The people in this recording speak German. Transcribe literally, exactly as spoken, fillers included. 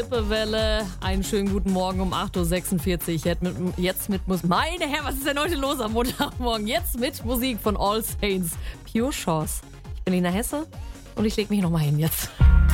Welle, einen schönen guten Morgen um acht Uhr sechsundvierzig. Jetzt mit, jetzt mit Musik. Meine Herren, was ist denn heute los am Montagmorgen? Jetzt mit Musik von All Saints. Pure Chance. Ich bin Lena Hesse und ich leg mich nochmal hin jetzt.